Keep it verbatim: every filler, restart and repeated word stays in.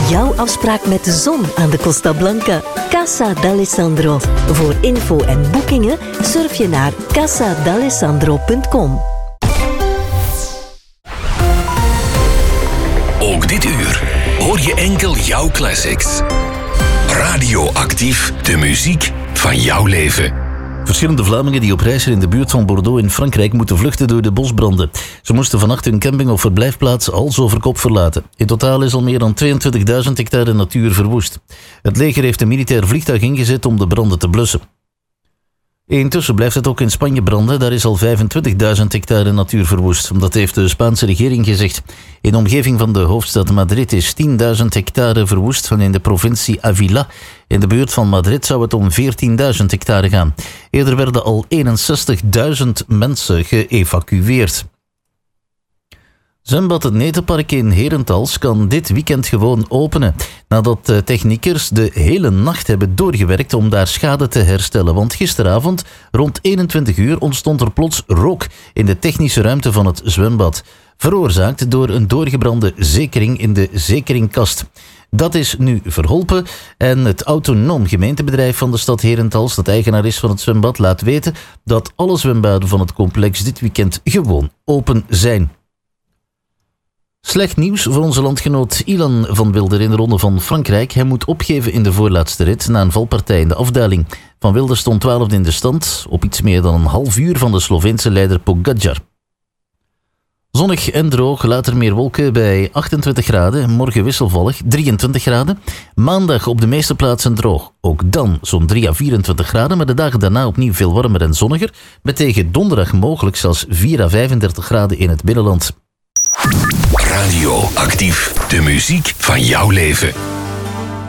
jouw afspraak met de zon aan de Costa Blanca. Casa d'Alessandro. Voor info en boekingen surf je naar casa d'alessandro punt com. Ook dit uur hoor je enkel jouw classics. Radioactief, de muziek van jouw leven. Verschillende Vlamingen die op reis zijn in de buurt van Bordeaux in Frankrijk moeten vluchten door de bosbranden. Ze moesten vannacht hun camping of verblijfplaats hals over kop verlaten. In totaal is al meer dan tweeëntwintigduizend hectare natuur verwoest. Het leger heeft een militair vliegtuig ingezet om de branden te blussen. Intussen blijft het ook in Spanje branden. Daar is al vijfentwintigduizend hectare natuur verwoest. Dat heeft de Spaanse regering gezegd. In de omgeving van de hoofdstad Madrid is tienduizend hectare verwoest. Van in de provincie Ávila. In de buurt van Madrid zou het om veertienduizend hectare gaan. Eerder werden al eenenzestigduizend mensen geëvacueerd. Zwembad het Netelpark in Herentals kan dit weekend gewoon openen. Nadat de techniekers de hele nacht hebben doorgewerkt om daar schade te herstellen. Want gisteravond rond eenentwintig uur ontstond er plots rook in de technische ruimte van het zwembad. Veroorzaakt door een doorgebrande zekering in de zekeringkast. Dat is nu verholpen en het autonoom gemeentebedrijf van de stad Herentals, dat eigenaar is van het zwembad, laat weten dat alle zwembaden van het complex dit weekend gewoon open zijn. Slecht nieuws voor onze landgenoot Ilan van Wilder in de ronde van Frankrijk. Hij moet opgeven in de voorlaatste rit na een valpartij in de afdaling. Van Wilder stond twaalfde in de stand, op iets meer dan een half uur van de Sloveense leider Pogačar. Zonnig en droog, later meer wolken bij achtentwintig graden. Morgen wisselvallig, drieëntwintig graden. Maandag op de meeste plaatsen droog. Ook dan zo'n drie à vierentwintig graden, maar de dagen daarna opnieuw veel warmer en zonniger. Met tegen donderdag mogelijk zelfs vier à vijfendertig graden in het binnenland. Radioactief, de muziek van jouw leven.